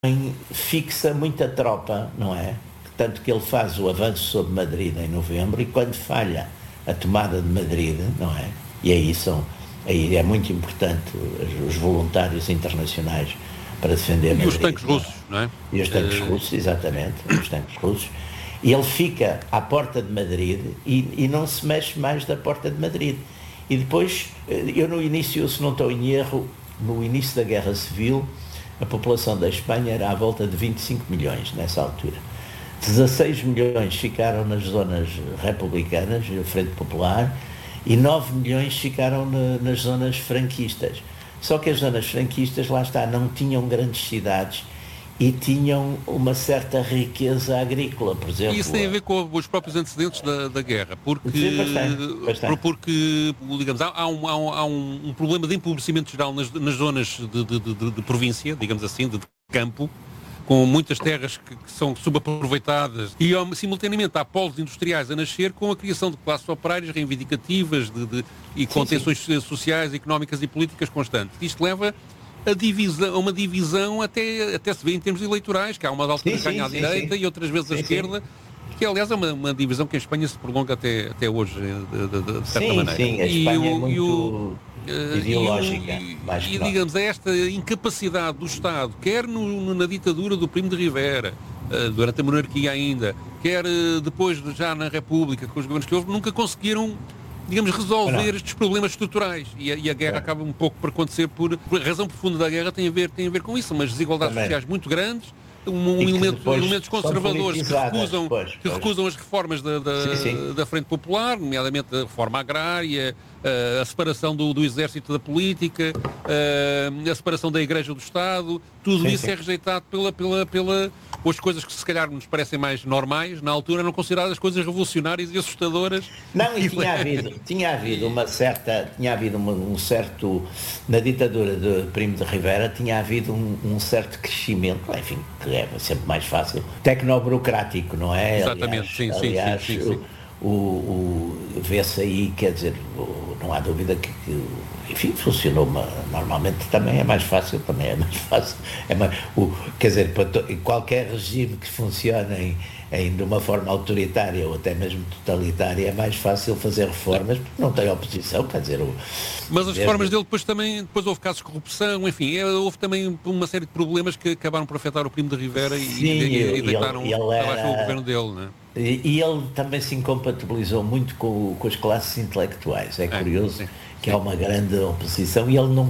fixa muita tropa, não é? Tanto que ele faz o avanço sobre Madrid em novembro, e quando falha a tomada de Madrid, não é? E aí é muito importante os voluntários internacionais para defender Madrid. E os tanques russos, não é? E os tanques russos, exatamente, os tanques russos. E ele fica à porta de Madrid e não se mexe mais da porta de Madrid. E depois, eu no início, se não estou em erro, no início da Guerra Civil, a população da Espanha era à volta de 25 milhões, nessa altura. 16 milhões ficaram nas zonas republicanas, a Frente Popular, e 9 milhões ficaram nas zonas franquistas. Só que as zonas franquistas, lá está, não tinham grandes cidades e tinham uma certa riqueza agrícola, por exemplo. E isso tem a ver com os próprios antecedentes da guerra, porque, sim, bastante. Porque digamos, há um problema de empobrecimento geral nas zonas de província, digamos assim, de campo, com muitas terras que são subaproveitadas, e simultaneamente há polos industriais a nascer com a criação de classes operárias reivindicativas e com tensões sociais, económicas e políticas constantes. Isto leva a uma divisão até se vê em termos eleitorais, que há uma altura que ganha à direita e outras vezes à esquerda, que aliás é uma divisão que em Espanha se prolonga até hoje, de certa maneira. Sim, a Espanha é muito ideológica. E digamos, é esta incapacidade do Estado, quer na ditadura do Primo de Rivera, durante a monarquia ainda, quer depois já na República, com os governos que houve, nunca conseguiram, digamos, resolver estes problemas estruturais. E a guerra acaba um pouco por acontecer a razão profunda da guerra tem a ver com isso, umas desigualdades sociais muito grandes, elementos conservadores que recusam as reformas da Frente Popular, nomeadamente a reforma agrária, a separação do exército da política, a separação da Igreja do Estado, tudo isso é rejeitado pela as coisas que se calhar nos parecem mais normais, na altura eram consideradas coisas revolucionárias e assustadoras. Não, e tinha havido um certo, na ditadura de Primo de Rivera, tinha havido um certo crescimento, enfim, que é sempre mais fácil, tecnoburocrático, não é? Exatamente, aliás, sim. Vê-se aí, quer dizer, não há dúvida que enfim, funcionou, normalmente também é mais fácil, quer dizer, qualquer regime que funcione de uma forma autoritária ou até mesmo totalitária, é mais fácil fazer reformas porque não tem oposição, quer dizer... Mas as reformas dele depois houve casos de corrupção, enfim, houve também uma série de problemas que acabaram por afetar o Primo de Rivera e deitaram abaixo o governo dele, não é? E ele também se incompatibilizou muito com as classes intelectuais, é curioso que há uma grande oposição, e ele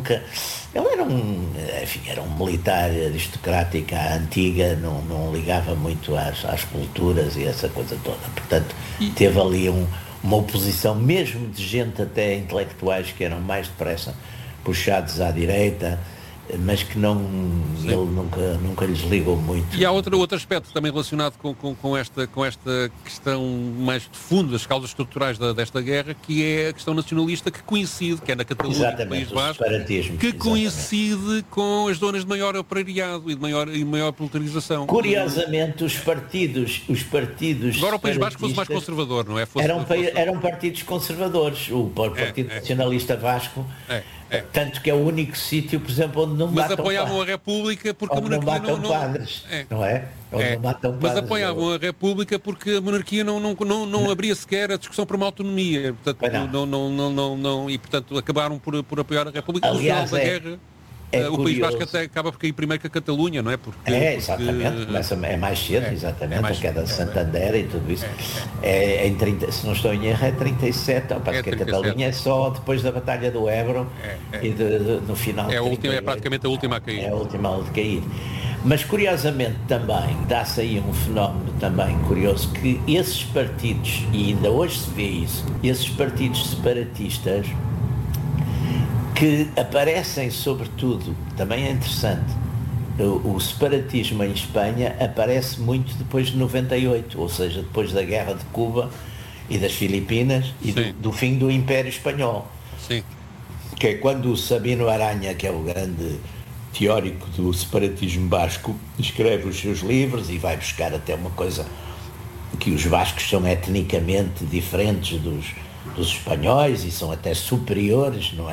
era um militar aristocrático à antiga, não ligava muito às culturas e essa coisa toda, portanto teve ali uma oposição mesmo de gente até intelectuais que eram mais depressa puxados à direita, mas que ele nunca lhes ligou muito. E há outro aspecto também relacionado com esta questão mais de fundo das causas estruturais desta guerra, que é a questão nacionalista que coincide, que é na Catalunha e no País Basco, que coincide com as zonas de maior operariado e de maior proletarização. Curiosamente, os partidos agora o País Basco fosse mais conservador, não é? Eram partidos conservadores. O Partido Nacionalista Vasco, tanto que é o único sítio, por exemplo, onde não matam padres. Mas apoiavam a República porque a monarquia não matam padres, não é? Não matam mas padres, apoiavam a República porque a monarquia não abria sequer a discussão para uma autonomia. Portanto, e portanto acabaram por apoiar a República. Aliás, a guerra. O País Basco até acaba por cair primeiro que a Catalunha, não é? Exatamente, é mais cedo, a queda de Santander e tudo isso. Se não estou em erro, é 37, parece que a Catalunha é só depois da Batalha do Ebro e no final. É praticamente a última a cair. É a última a cair. Mas curiosamente também dá-se aí um fenómeno também curioso, que esses partidos, e ainda hoje se vê isso, esses partidos separatistas que aparecem sobretudo, também é interessante, o separatismo em Espanha aparece muito depois de 98, ou seja, depois da Guerra de Cuba e das Filipinas e do fim do Império Espanhol. Sim. Que é quando o Sabino Arana, que é o grande teórico do separatismo basco, escreve os seus livros e vai buscar até uma coisa que os bascos são etnicamente diferentes dos espanhóis e são até superiores, não é?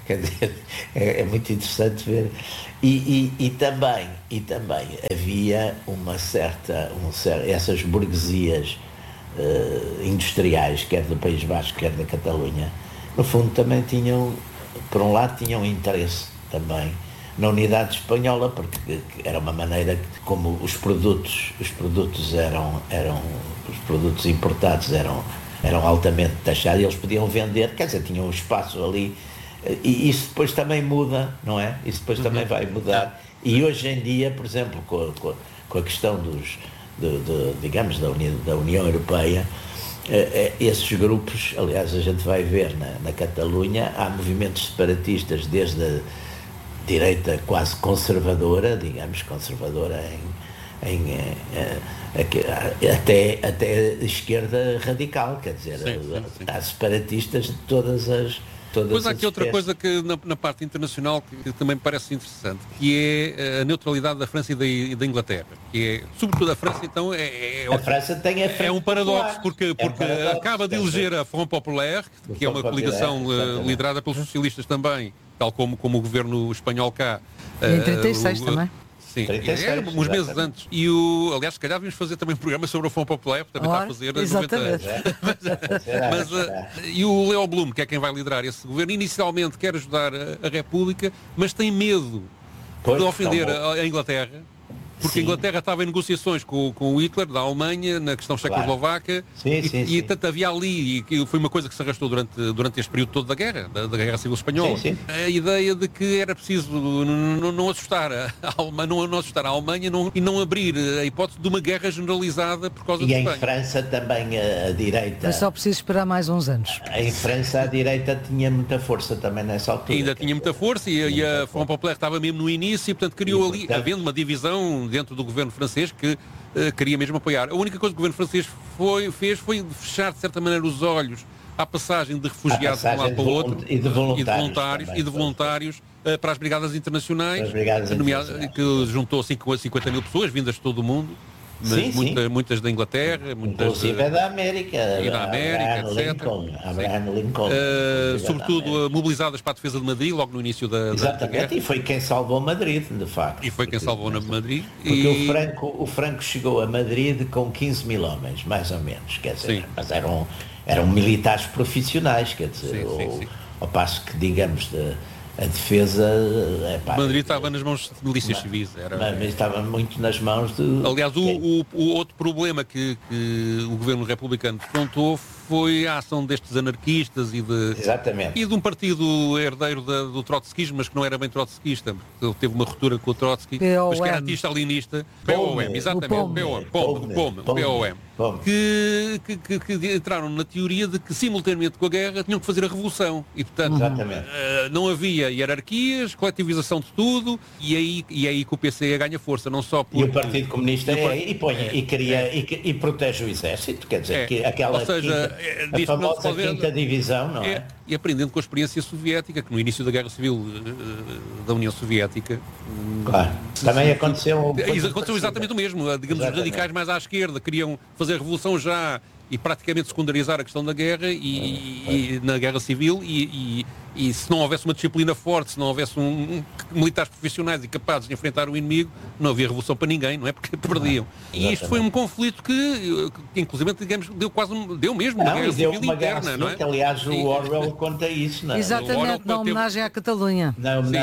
Quer dizer, é muito interessante ver. E também havia essas burguesias industriais, quer do País Basco, quer da Catalunha, no fundo também tinham, por um lado, tinham interesse também na unidade espanhola, porque era uma maneira como os produtos importados eram altamente taxados, e eles podiam vender, quer dizer, tinham um espaço ali, e isso depois também muda, não é? Isso depois também vai mudar. E hoje em dia, por exemplo, com a questão digamos, da União Europeia, esses grupos, aliás, a gente vai ver na Catalunha, há movimentos separatistas desde a direita quase conservadora, digamos, conservadora até a esquerda radical, quer dizer, sim. Há separatistas de todas as Pois há aqui outra coisa que na parte internacional que também me parece interessante, que é a neutralidade da França e da Inglaterra, que é, sobretudo a França, então, a França tem é um paradoxo, porque acaba de eleger a Front Populaire, que é uma coligação liderada pelos socialistas também, tal como o governo espanhol cá. Em 36 também. Sim, uns meses antes. Aliás, se calhar vamos fazer também um programa sobre a Front Populaire, também está a fazer 90 anos. E o Leo Blum, que é quem vai liderar esse governo, inicialmente quer ajudar a República, mas tem medo de ofender a Inglaterra, porque a Inglaterra estava em negociações com o Hitler, da Alemanha, na questão checoslovaca, e tanto havia ali, e que foi uma coisa que se arrastou durante este período todo da Guerra Civil Espanhola, a ideia de que era preciso não assustar a Alemanha e não abrir a hipótese de uma guerra generalizada por causa de Espanha. E em França também a direita... Mas só preciso esperar mais uns anos. Em França a direita tinha muita força também nessa altura. Ainda tinha muita força e a Front Populaire estava mesmo no início e, portanto, criou ali, havendo uma divisão dentro do governo francês que queria mesmo apoiar. A única coisa que o governo francês fez foi fechar, de certa maneira, os olhos à passagem de refugiados de um lado para o outro e de voluntários para as brigadas internacionais, que juntou 50 mil pessoas vindas de todo o mundo. Mas muitas da Inglaterra, inclusive da América, etc. Abraham Lincoln. Sobretudo mobilizadas para a defesa de Madrid, logo no início da guerra. E foi quem salvou Madrid, de facto. E foi quem salvou Madrid. Porque o Franco chegou a Madrid com 15 mil homens, mais ou menos, quer dizer, mas eram militares profissionais, quer dizer, ao passo que, digamos, a defesa... Madrid estava nas mãos de milícias civis. Mas estava muito nas mãos de... Aliás, o outro problema que o governo republicano defrontou foi a ação destes anarquistas e de um partido herdeiro do trotskismo, mas que não era bem trotskista, porque ele teve uma ruptura com o Trotsky, mas que era anti-stalinista. POM, exatamente, POM, que entraram na teoria de que, simultaneamente com a guerra, tinham que fazer a revolução. E, portanto, não havia hierarquias, coletivização de tudo, e aí que o PC ganha força, não só por... E o Partido Comunista e protege o exército, quer dizer, que aquela... Ou seja, a famosa quinta divisão, não é? E aprendendo com a experiência soviética, que no início da Guerra Civil da União Soviética... Claro, também aconteceu... Aconteceu exatamente o mesmo. Digamos, os radicais mais à esquerda queriam fazer a revolução já e praticamente secundarizar a questão da guerra e na Guerra Civil e se não houvesse uma disciplina forte, se não houvesse militares profissionais e capazes de enfrentar o inimigo, não havia revolução para ninguém, não é? Porque perdiam. E isto foi um conflito que inclusive, digamos, deu mesmo uma guerra civil interna, não é? Que, aliás, o Orwell conta isso, não é? Exatamente, na homenagem à Catalunha.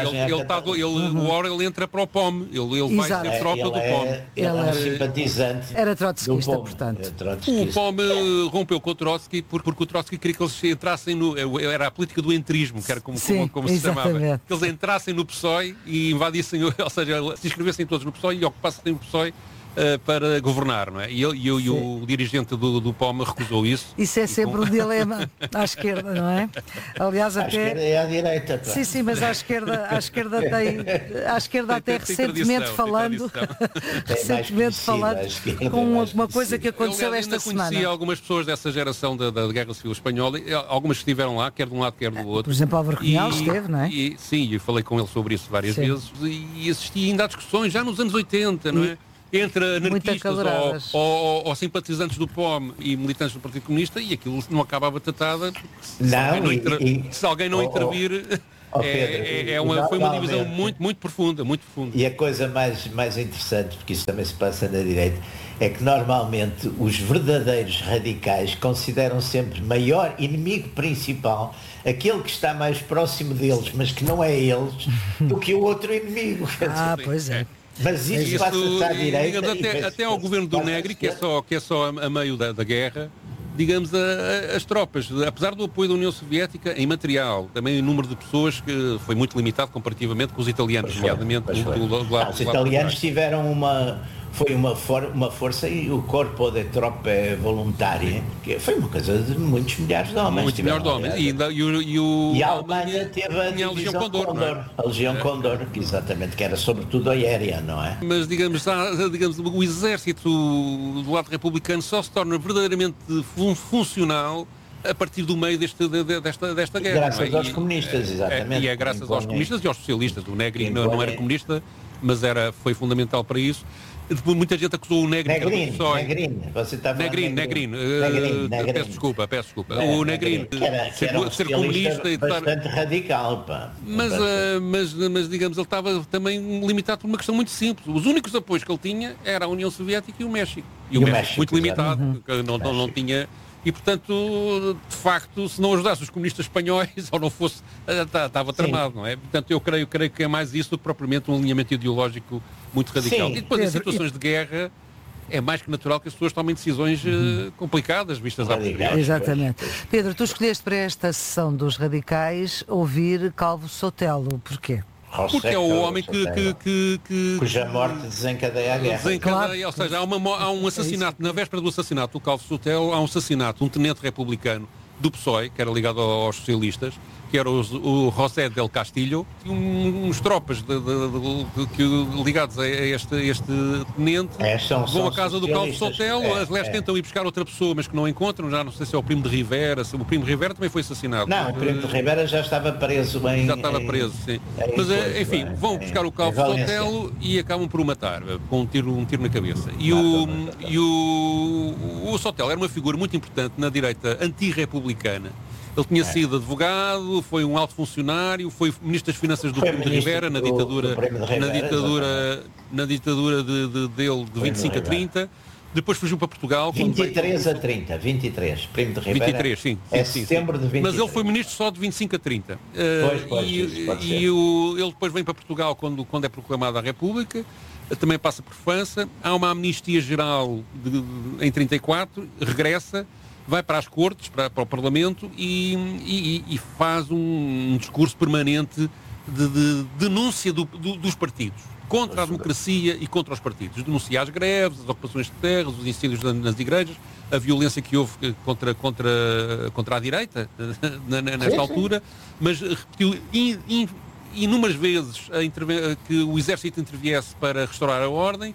O Orwell entra para o POM, ele vai ser tropa do POM. Ele era simpatizante. Era trotskista, portanto. O POM rompeu com o Trotsky porque o Trotsky queria que eles entrassem era a política do entrismo, que era como se chamava. Que eles entrassem no PSOE e invadissem, ou seja, se inscrevessem todos no PSOE e ocupassem o PSOE para governar, não é? E o dirigente do POM recusou isso. Isso é sempre um dilema à esquerda, não é? Aliás, até... À esquerda é à direita. Pá. Sim, mas à esquerda até recentemente falando, com uma coisa que aconteceu esta semana. Eu conheci algumas pessoas dessa geração da Guerra Civil Espanhola, algumas que estiveram lá, quer de um lado, quer do outro. Por exemplo, Álvaro Cunhal esteve, não é? Sim, eu falei com ele sobre isso várias vezes e assisti ainda a discussões já nos anos 80, não é? Entre anarquistas ou simpatizantes do POM e militantes do Partido Comunista, e aquilo não acabava tratada se alguém não intervir. Foi uma divisão muito profunda, muito profunda. E a coisa mais interessante, porque isso também se passa na direita, é que normalmente os verdadeiros radicais consideram sempre maior inimigo principal aquele que está mais próximo deles, mas que não é eles, do que o outro inimigo. Pois é. Mas isso passa-se à direita. Até ao governo do Negri, que é só a meio da guerra, digamos, as tropas, apesar do apoio da União Soviética em material, também o número de pessoas que foi muito limitado comparativamente com os italianos, nomeadamente do lado. Os italianos tiveram uma força, e o Corpo de Troppe Voluntária, que foi uma coisa de muitos milhares de homens. Muitos milhares de homens. E a Alemanha teve a Legião Condor. A Legião Condor, que era sobretudo aérea, não é? Mas, digamos, o exército do lado republicano só se torna verdadeiramente funcional a partir do meio desta guerra. Graças aos comunistas, exatamente. E é graças aos comunistas e aos socialistas. O Negri não era comunista, mas foi fundamental para isso. Muita gente acusou o Negrin. Você está falando Negrin. Peço desculpa. O Negrin ser comunista e bastante radical, pá. Mas digamos, ele estava também limitado por uma questão muito simples. Os únicos apoios que ele tinha era a União Soviética e o México. E o México muito limitado, não tinha. E, portanto, de facto, se não ajudasse os comunistas espanhóis, ou não fosse, estava tramado, não é? Portanto, eu creio que é mais isso do que propriamente um alinhamento ideológico muito radical. Sim. E depois, em situações de guerra, é mais que natural que as pessoas tomem decisões complicadas, vistas à posteriori. Exatamente. Pedro, tu escolheste para esta sessão dos radicais ouvir Calvo Sotelo. Porquê? Porque é o homem cuja morte desencadeia a guerra. Claro. Ou seja, há um assassinato, na véspera do assassinato do Calvo Sotelo, há um assassinato, um tenente republicano do PSOE, que era ligado aos socialistas, que era o José del Castillo, e uns tropas ligados a este tenente vão à casa do Calvo Sotelo, tentam ir buscar outra pessoa, mas que não encontram, já não sei se é o Primo de Rivera, o Primo de Rivera também foi assassinado. Não, o Primo de Rivera já estava preso sim. Mas, enfim, vão buscar o Calvo Sotelo e acabam por o matar, com um tiro na cabeça. E o Sotelo era uma figura muito importante na direita antirrepublicana. Ele tinha sido advogado, foi um alto funcionário, foi ministro das Finanças do Primo de Rivera na ditadura dele de 25 a 30. Depois fugiu para Portugal. 23 a 30, Primo de Rivera. 23, sim. Setembro de 23. Mas ele foi ministro só de 25 a 30. Ele depois vem para Portugal quando é proclamada a República. Também passa por França. Há uma amnistia geral em 34, regressa, vai para as cortes, para o Parlamento e faz um discurso permanente de denúncia dos partidos, contra a democracia e contra os partidos. Denuncia as greves, as ocupações de terras, os incêndios nas igrejas, a violência que houve contra a direita nesta altura, mas repetiu inúmeras vezes que o exército interviesse para restaurar a ordem.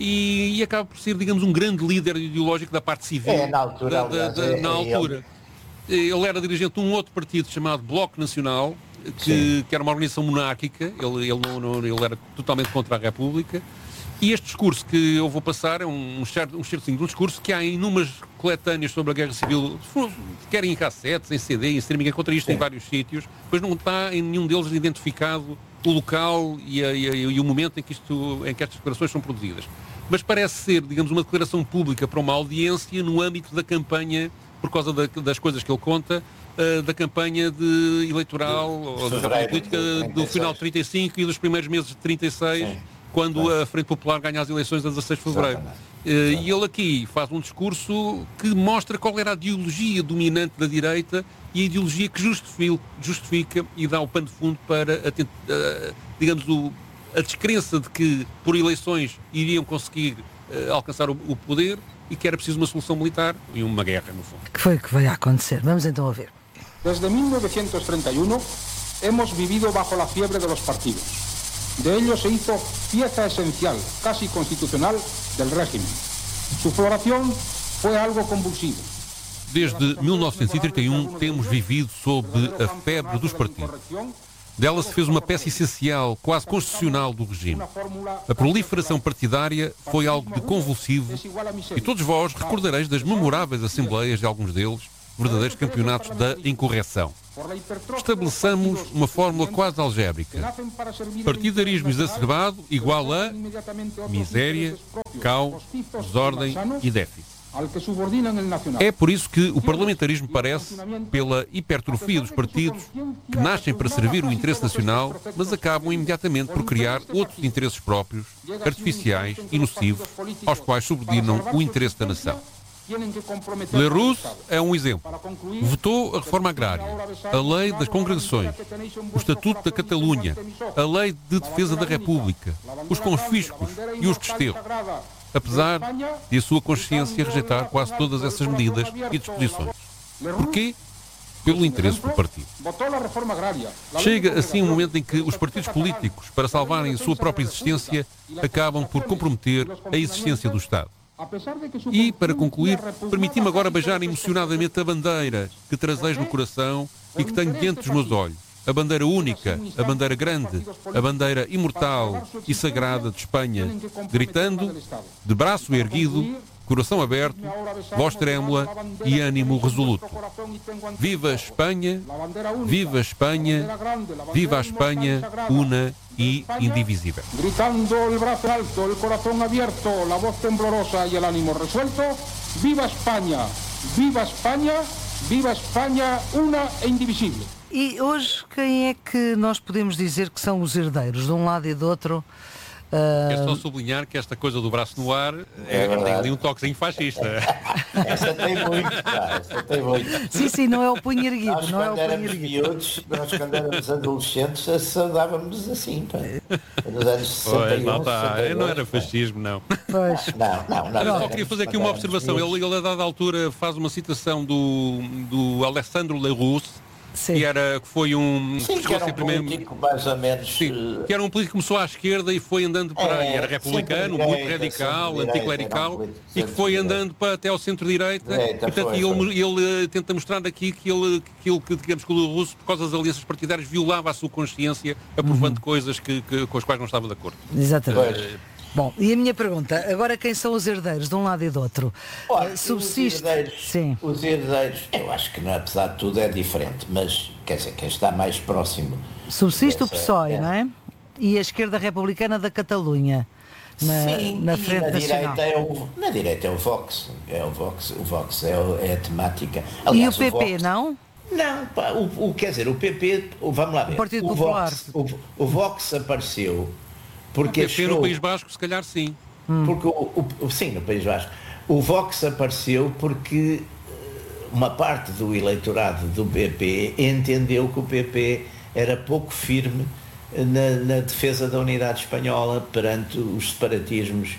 E acaba por ser, digamos, um grande líder ideológico da parte civil. Na altura. Ele era dirigente de um outro partido chamado Bloco Nacional, que era uma organização monárquica. Ele era totalmente contra a República. E este discurso que eu vou passar é um certinho de um discurso que há inúmeras coletâneas sobre a Guerra Civil, quer em cassetes, em CD, em streaming, encontra isto em vários sítios, pois não está em nenhum deles identificado o local e o momento em que estas declarações são produzidas. Mas parece ser, digamos, uma declaração pública para uma audiência no âmbito da campanha, por causa das coisas que ele conta, da campanha eleitoral ou da campanha política do final de 35 e dos primeiros meses de 36, quando a Frente Popular ganha as eleições a 16 de fevereiro. E ele aqui faz um discurso que mostra qual era a ideologia dominante da direita e a ideologia que justifica e dá o pano de fundo para, digamos, a descrença de que por eleições iriam conseguir alcançar o poder e que era preciso uma solução militar e uma guerra, no fundo. Que foi o que vai acontecer? Vamos então ouvir. Desde 1931 hemos vivido bajo la fiebre de los partidos. De ello se hizo pieza esencial, casi constitucional, del régimen. Su floración fue algo convulsivo. Desde 1931 temos vivido sob a febre dos partidos. Dela se fez uma peça essencial, quase constitucional do regime. A proliferação partidária foi algo de convulsivo e todos vós recordareis das memoráveis assembleias de alguns deles, verdadeiros campeonatos da incorreção. Estabeleçamos uma fórmula quase algébrica. Partidarismo exacerbado igual a miséria, caos, desordem e déficit. É por isso que o parlamentarismo parece, pela hipertrofia dos partidos, que nascem para servir o interesse nacional, mas acabam imediatamente por criar outros interesses próprios, artificiais e nocivos, aos quais subordinam o interesse da nação. Lerroux é um exemplo. Votou a reforma agrária, a lei das congregações, o Estatuto da Catalunha, a lei de defesa da República, os confiscos e os desterros, apesar de a sua consciência rejeitar quase todas essas medidas e disposições. Porquê? Pelo interesse do partido. Chega assim um momento em que os partidos políticos, para salvarem a sua própria existência, acabam por comprometer a existência do Estado. E, para concluir, permiti-me agora beijar emocionadamente a bandeira que trazeis no coração e que tenho diante dos meus olhos. A bandeira única, a bandeira grande, a bandeira imortal e sagrada de Espanha, gritando, de braço erguido, coração aberto, voz trêmula e ânimo resoluto. Viva Espanha, viva Espanha, viva a Espanha, una e indivisível. Gritando el brazo alto, el corazón abierto, la voz temblorosa y el ánimo resuelto, viva España, viva España, viva España, una e indivisível. E hoje quem é que nós podemos dizer que são os herdeiros, de um lado e do outro? É só sublinhar que esta coisa do braço no ar tem ali um toquezinho fascista. Essa tem muito, pá, essa tem muito. Sim, não é o punho erguido, Nós, não é o quando punho éramos erguido. miúdos, nós quando éramos adolescentes, saudávamos assim, pá. Nos anos 61, Pois, lá está. 62, Não era pá. fascismo, não. Pois. Não. Eu só queria fazer aqui uma observação. Ele, a dada altura, faz uma citação do Alessandro Lerroux, Sim. que foi um... Sim, que era um político mais ou menos... Sim, que era um político que começou à esquerda e foi andando para... e era republicano, muito radical, anticlerical, e que foi andando para até ao centro-direita. Portanto, ele tenta mostrar aqui que digamos que o Lerroux, por causa das alianças partidárias, violava a sua consciência, aprovando coisas com as quais não estava de acordo. Exatamente. Bom, e a minha pergunta, agora quem são os herdeiros de um lado e do outro? Olha, subsiste? Os herdeiros, eu acho que, apesar de tudo, é diferente, mas, quer dizer, quem está mais próximo... Subsiste o PSOE, não é? E a esquerda republicana da Catalunha, na Frente Nacional. Na direita é o Vox, o Vox é a temática. Aliás, e o PP, Vox, não? Não, pá, quer dizer, o PP, vamos lá ver, o Partido Popular. O Vox apareceu... Porque o PP no País Basco, se calhar sim. Porque sim, no País Basco. O Vox apareceu porque uma parte do eleitorado do PP entendeu que o PP era pouco firme na defesa da unidade espanhola perante os separatismos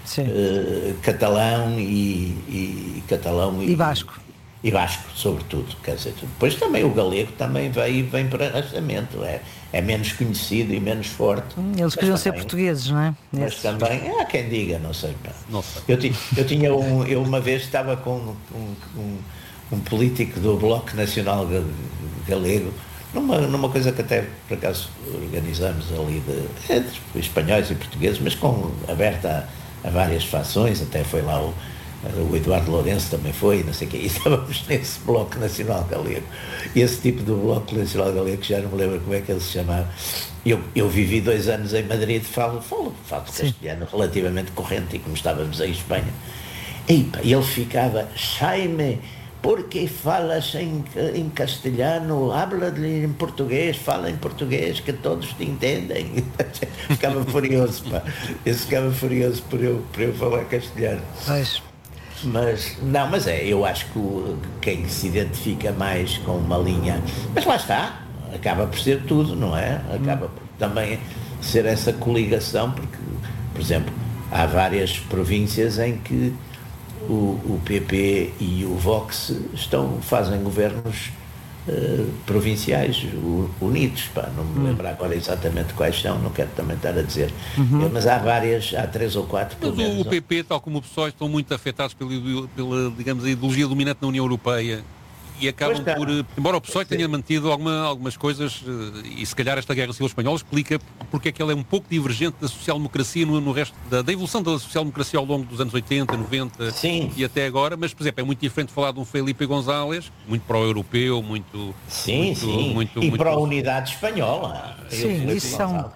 catalão e basco. E basco, sobretudo. Quer dizer, depois também o galego também vem para arrastamento. É menos conhecido e menos forte. Eles queriam ser portugueses, não é? Mas também, há quem diga, não sei. Não sei. Eu uma vez estava com um político do Bloco Nacional Galego, numa coisa que até por acaso organizamos ali entre espanhóis e portugueses, mas aberta a várias fações, até foi lá o Eduardo Lourenço também foi, não sei o que, e estávamos nesse Bloco Nacional Galego. E esse tipo do Bloco Nacional Galego, que já não me lembro como é que ele se chamava, eu vivi 2 anos em Madrid, falo castelhano relativamente corrente, e como estávamos em Espanha, e ele ficava, Jaime, por que falas em castelhano? Habla-lhe em português, fala em português, que todos te entendem. Ficava furioso, pá. Eu ficava furioso por eu falar castelhano. Pois. Mas eu acho que quem se identifica mais com uma linha, mas lá está, acaba por ser tudo, não é? Acaba por também ser essa coligação, porque, por exemplo, há várias províncias em que o PP e o Vox fazem governos provinciais unidos, pá, não me lembro agora exatamente quais são, não quero também estar a dizer, mas há 3 ou 4 mas o PP, tal como o PSOE, estão muito afetados pela digamos, a ideologia dominante na União Europeia E acabam por, embora o PSOE tenha mantido algumas coisas, e se calhar esta Guerra Civil Espanhola explica porque é que ela é um pouco divergente da social-democracia no resto, da evolução da social-democracia ao longo dos anos 80, 90 e até agora, mas, por exemplo, é muito diferente falar de um Felipe González, muito pró-europeu, muito para a unidade espanhola. Sim, isso são...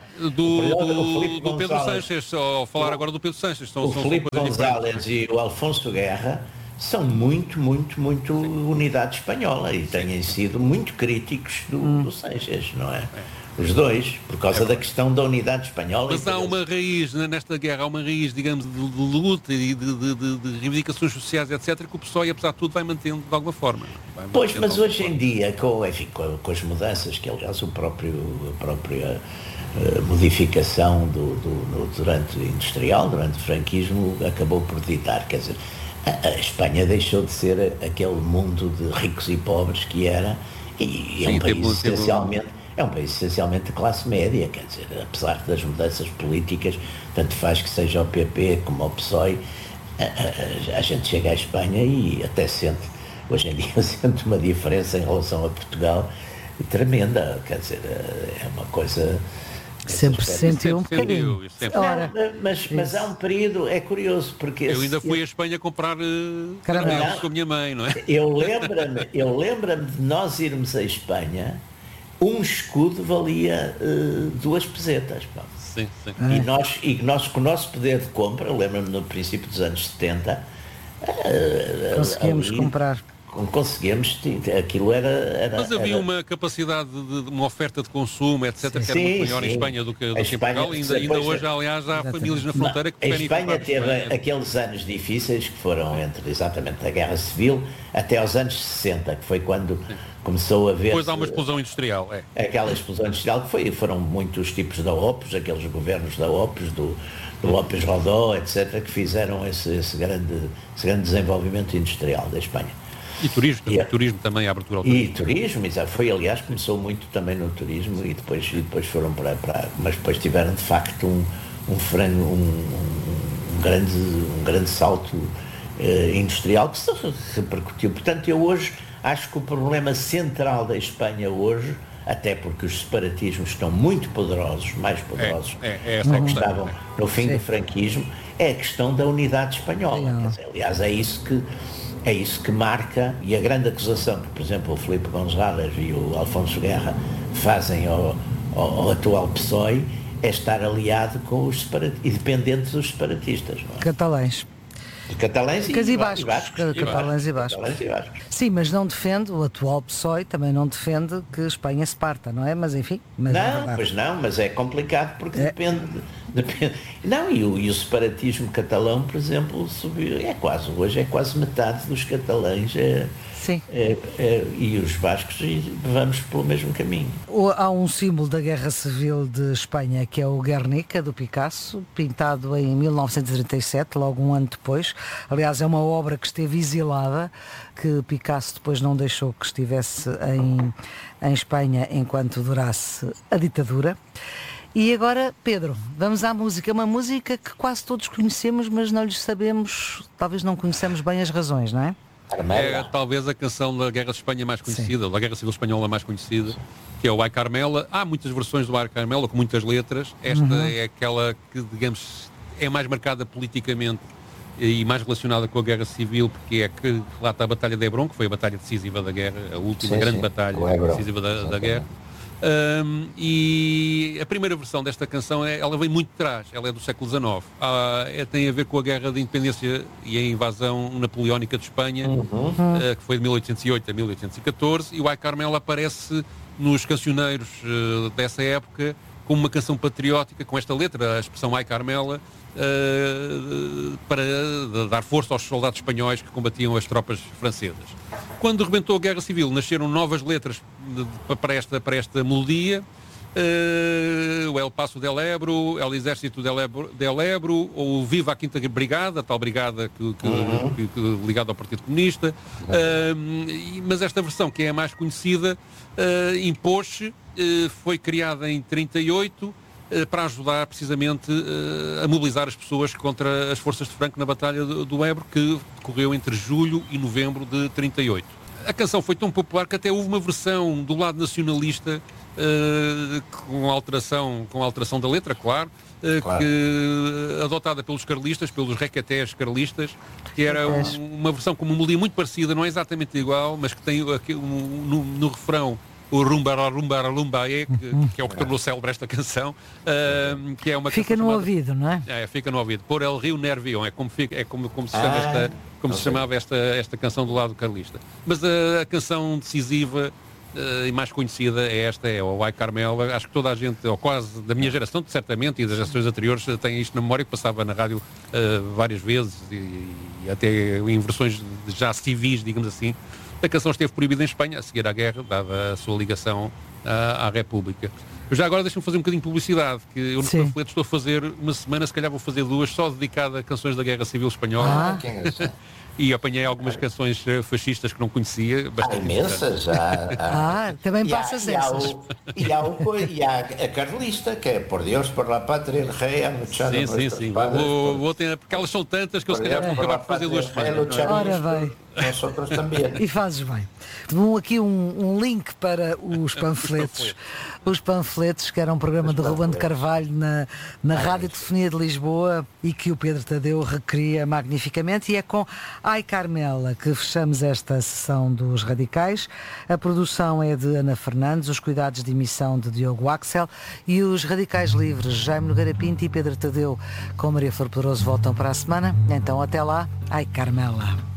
Do Pedro Sánchez, ao falar agora do Pedro Sánchez. O Felipe González e o Alfonso Guerra são muito unidade espanhola e têm sido muito críticos do Sánchez, não é? Os dois, por causa da questão da unidade espanhola. Mas há uma raiz, nesta guerra, há uma raiz, digamos, de luta e de reivindicações sociais, etc., que o PSOE, apesar de tudo, vai mantendo de alguma forma. Pois, mas hoje em dia, com as mudanças, que aliás a própria modificação durante o franquismo acabou por ditar, quer dizer, a Espanha deixou de ser aquele mundo de ricos e pobres que era, e é um país essencialmente de classe média, quer dizer, apesar das mudanças políticas, tanto faz que seja o PP como o PSOE, a gente chega à Espanha e até hoje em dia sente uma diferença em relação a Portugal tremenda, quer dizer, é uma coisa... Sempre se sentiu um bocadinho. Mas há um período, é curioso, porque... Eu ainda fui à Espanha comprar caramelos com a minha mãe, não é? Eu lembro-me de nós irmos à Espanha, um escudo valia 2 pesetas. Sim. E nós, com o nosso poder de compra, eu lembro-me no princípio dos anos 70, conseguimos comprar. Conseguimos, aquilo era... Mas havia uma capacidade de uma oferta de consumo, etc., que era muito maior em Espanha do que em Portugal. Ainda hoje, aliás, há famílias na fronteira que preferem... A Espanha teve aqueles anos difíceis que foram entre exatamente a Guerra Civil até aos anos 60, que foi quando começou a ver... Depois há uma explosão industrial, Aquela explosão industrial que foram muitos tipos da Opus, aqueles governos da Opus, do López Rodó, etc., que fizeram esse grande desenvolvimento industrial da Espanha. E turismo também, a abertura ao turismo. E turismo, foi, começou muito também no turismo e depois foram para mas depois tiveram de facto um grande salto industrial que se repercutiu. Portanto, eu hoje acho que o problema central da Espanha hoje, até porque os separatismos estão muito poderosos, mais poderosos do que estavam no fim do franquismo, é a questão da unidade espanhola. Quer dizer, aliás, é isso que marca, e a grande acusação que, por exemplo, o Felipe González e o Alfonso Guerra fazem ao atual PSOE é estar aliado com os separatistas e dependente dos separatistas. Não é? Catalães. Catalães e bascos. Sim, mas não defende, o atual PSOE também não defende que Espanha se parta, não é? Mas enfim... mas é complicado porque depende. Não, e o separatismo catalão, por exemplo, subiu, hoje é quase metade dos catalães, e os bascos, vamos pelo mesmo caminho. Há um símbolo da Guerra Civil de Espanha, que é o Guernica, do Picasso, pintado em 1937, logo um ano depois. Aliás, é uma obra que esteve exilada, que Picasso depois não deixou que estivesse em Espanha enquanto durasse a ditadura. E agora, Pedro, vamos à música. Uma música que quase todos conhecemos, mas não lhes sabemos, talvez não conheçamos bem as razões, não é? É talvez a canção da Guerra de Espanha mais conhecida, da Guerra Civil Espanhola mais conhecida, que é o Ai Carmela. Há muitas versões do Ai Carmela, com muitas letras. Esta é aquela que, digamos, é mais marcada politicamente e mais relacionada com a Guerra Civil, porque é que relata a Batalha de Hébron, que foi a batalha decisiva da guerra, a última grande batalha decisiva da guerra. E a primeira versão desta canção ela vem muito de trás, ela é do século XIX, tem a ver com a guerra de independência e a invasão napoleónica de Espanha, que foi de 1808 a 1814, e o Ai Carmela aparece nos cancioneiros dessa época como uma canção patriótica, com esta letra, a expressão Ai Carmela, para dar força aos soldados espanhóis que combatiam as tropas francesas. Quando rebentou a Guerra Civil, nasceram novas letras para esta melodia, o El Paso del Ebro, El Exército del Ebro, ou Viva a Quinta Brigada, a tal brigada ligada ao Partido Comunista, mas esta versão, que é a mais conhecida, impôs-se, foi criada em 1938, para ajudar precisamente a mobilizar as pessoas contra as forças de Franco na Batalha do Ebro, que decorreu entre julho e novembro de 1938. A canção foi tão popular que até houve uma versão do lado nacionalista com alteração da letra, claro. Que, adotada pelos carlistas, pelos requetés carlistas, que era uma versão com uma melodia muito parecida, não é exatamente igual, mas que tem aqui no refrão o rumba que é o que tornou célebre esta canção, que é uma fica canção no chamada, ouvido, não é? Fica no ouvido. Por El Rio Nervión, como se chama se chamava esta canção do lado carlista. Mas a canção decisiva e mais conhecida é o Ai Carmela. Acho que toda a gente, ou quase da minha geração, certamente, e das gerações anteriores, tem isto na memória, que passava na rádio várias vezes e até em versões já civis, digamos assim. A canção esteve proibida em Espanha a seguir à guerra, dada a sua ligação à República. Já agora deixa-me fazer um bocadinho de publicidade, que eu nos panfletos estou a fazer uma semana, se calhar vou fazer 2, só dedicada a canções da Guerra Civil Espanhola. E apanhei algumas canções fascistas que não conhecia. Imensas já. Também passas essas. E há a carlista, que é por Deus, por la pátria, el rei, a luchar. Sim. Vou ter, porque elas são tantas que eu se calhar vou acabar por fazer 2 semanas. Ora bem. Nós outros também. E fazes bem. Aqui um link para os panfletos. Os panfletos, que era um programa de Ruben de Carvalho na Rádio Telefonia de Lisboa e que o Pedro Tadeu recria magnificamente, e é com Ai Carmela que fechamos esta sessão dos Radicais. A produção é de Ana Fernandes, os cuidados de emissão de Diogo Axel, e os Radicais Livres, Jaime Nogueira Pinto e Pedro Tadeu com Maria Flor Poderoso, voltam para a semana. Então até lá, Ai Carmela.